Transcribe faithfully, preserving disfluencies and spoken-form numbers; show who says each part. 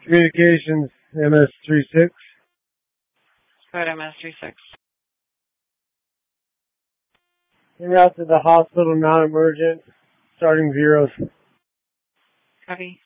Speaker 1: Communications, M S three six.
Speaker 2: Go ahead, M S three six.
Speaker 1: En route to the hospital, non-emergent, starting zeros.
Speaker 2: Copy.